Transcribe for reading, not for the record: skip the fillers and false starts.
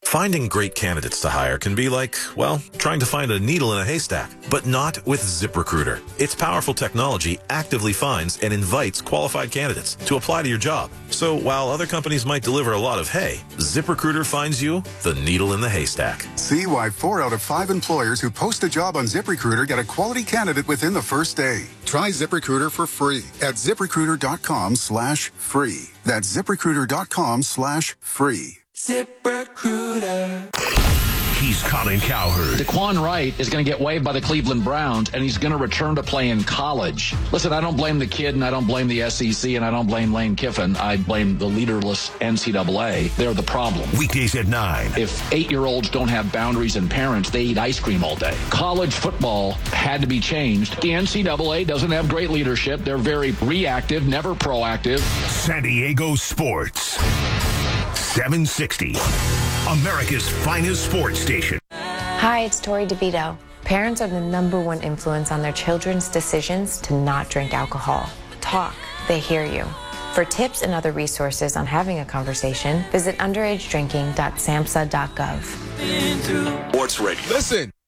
Finding great candidates to hire can be like, well, trying to find a needle in a haystack, but not with ZipRecruiter. Its powerful technology actively finds and invites qualified candidates to apply to your job. So while other companies might deliver a lot of hay, ZipRecruiter finds you the needle in the haystack. See why 4 out of 5 employers who post a job on ZipRecruiter get a quality candidate within the first day. Try ZipRecruiter for free at ZipRecruiter.com/free. That's ZipRecruiter.com/free. ZipRecruiter. He's Colin Cowherd. Daquan Wright is going to get waived by the Cleveland Browns, and he's going to return to play in college. Listen, I don't blame the kid, and I don't blame the SEC, and I don't blame Lane Kiffin. I blame the leaderless NCAA. They're the problem. Weekdays at 9. If 8-year-olds don't have boundaries and parents, they eat ice cream all day. College football had to be changed. The NCAA doesn't have great leadership. They're very reactive, never proactive. San Diego Sports. 760. America's finest sports station. Hi, it's Tori DeVito. Parents are the #1 influence on their children's decisions to not drink alcohol. Talk, they hear you. For tips and other resources on having a conversation, visit underagedrinking.samhsa.gov. Sports Radio. Listen,